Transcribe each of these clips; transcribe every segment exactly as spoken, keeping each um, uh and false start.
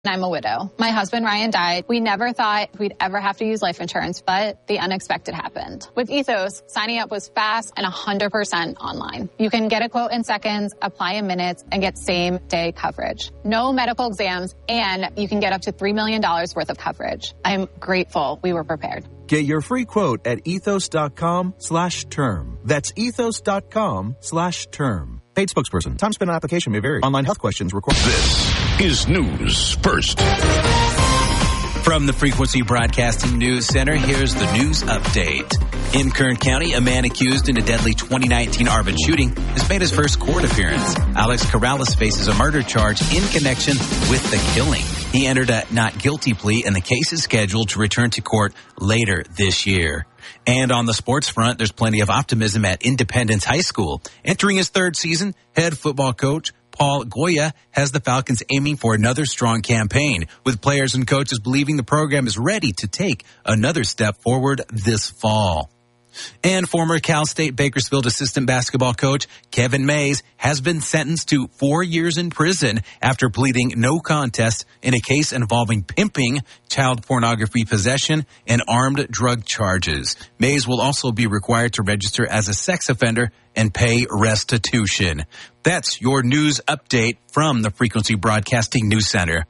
I'm a widow. My husband, Ryan, died. We never thought we'd ever have to use life insurance, but the unexpected happened. With Ethos, signing up was fast and one hundred percent online. You can get a quote in seconds, apply in minutes, and get same-day coverage. No medical exams, and you can get up to three million dollars worth of coverage. I'm grateful we were prepared. Get your free quote at ethos.com slash term. That's ethos.com slash term. Paid spokesperson. Time spent on application may vary. Online health questions required. This is News First. From the Frequency Broadcasting News Center, here's the news update. In Kern County, a man accused in a deadly twenty nineteen Arvin shooting has made his first court appearance. Alex Corrales faces a murder charge in connection with the killing. He entered a not guilty plea, and the case is scheduled to return to court later this year. And on the sports front, there's plenty of optimism at Independence High School. Entering his third season, head football coach Paul Goya has the Falcons aiming for another strong campaign, with players and coaches believing the program is ready to take another step forward this fall. And former Cal State Bakersfield assistant basketball coach Kevin Mays has been sentenced to four years in prison after pleading no contest in a case involving pimping, child pornography possession, and armed drug charges. Mays will also be required to register as a sex offender and pay restitution. That's your news update from the Frequency Broadcasting News Center.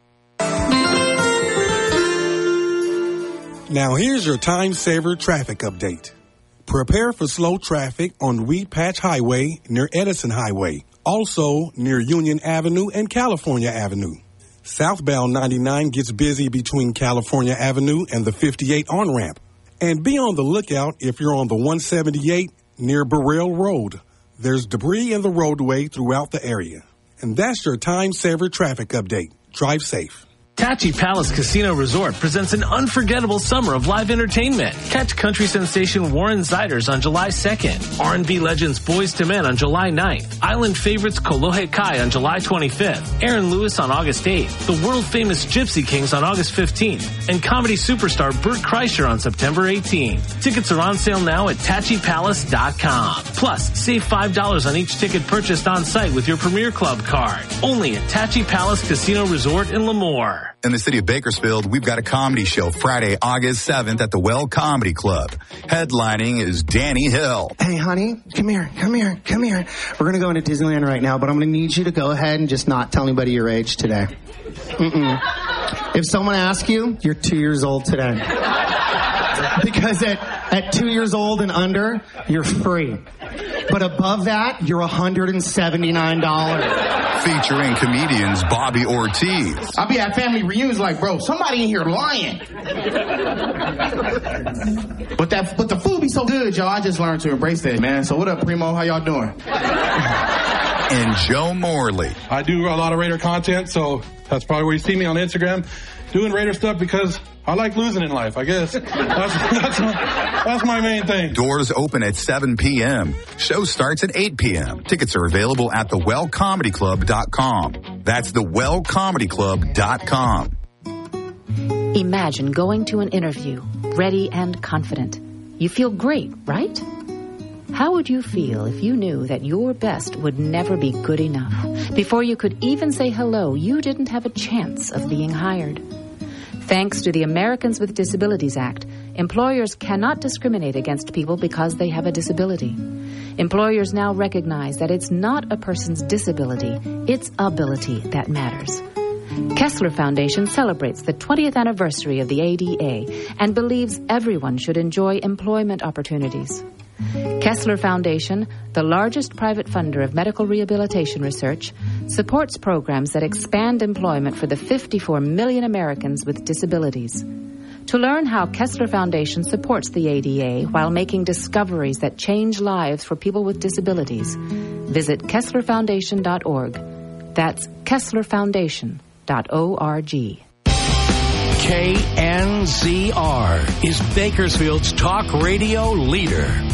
Now here's your time saver traffic update. Prepare for slow traffic on Weed Patch Highway near Edison Highway, also near Union Avenue and California Avenue. Southbound ninety-nine gets busy between California Avenue and the fifty-eight on-ramp. And be on the lookout if you're on the one seventy-eight near Burrell Road. There's debris in the roadway throughout the area. And that's your time saver traffic update. Drive safe. Tachi Palace Casino Resort presents an unforgettable summer of live entertainment. Catch country sensation Warren Ziders on July second, R and B legends Boyz two Men on July ninth, Island favorites Kolohe Kai on July twenty-fifth, Aaron Lewis on August eighth, the world-famous Gypsy Kings on August fifteenth, and comedy superstar Bert Kreischer on September eighteenth. Tickets are on sale now at tachi palace dot com. Plus, save five dollars on each ticket purchased on site with your Premier Club card. Only at Tachi Palace Casino Resort in Lemoore. In the city of Bakersfield, we've got a comedy show Friday, August seventh at the Well Comedy Club. Headlining is Danny Hill. Hey, honey, come here, come here, come here. We're going to go into Disneyland right now, but I'm going to need you to go ahead and just not tell anybody your age today. Mm-mm. If someone asks you, you're two years old today. Because at, at two years old and under, you're free. But above that, you're one hundred seventy-nine dollars. Featuring comedians Bobby Ortiz. I'll be at family reunions like, bro, somebody in here lying. But that, but the food be so good, y'all. I just learned to embrace that, man. So what up, Primo? How y'all doing? And Joe Morley. I do a lot of Raider content, so that's probably where you see me on Instagram doing Raider stuff because I like losing in life, I guess. That's, that's, my, that's my main thing. Doors open at seven p.m. Show starts at eight p.m. Tickets are available at the well comedy club dot com. That's the well comedy club dot com. Imagine going to an interview, ready and confident. You feel great, right? How would you feel if you knew that your best would never be good enough? Before you could even say hello, you didn't have a chance of being hired. Thanks to the Americans with Disabilities Act, employers cannot discriminate against people because they have a disability. Employers now recognize that it's not a person's disability, it's ability that matters. Kessler Foundation celebrates the twentieth anniversary of the A D A and believes everyone should enjoy employment opportunities. Kessler Foundation, the largest private funder of medical rehabilitation research, supports programs that expand employment for the fifty-four million Americans with disabilities. To learn how Kessler Foundation supports the A D A while making discoveries that change lives for people with disabilities, visit kessler foundation dot org. That's kessler foundation dot org. K N Z R is Bakersfield's talk radio leader.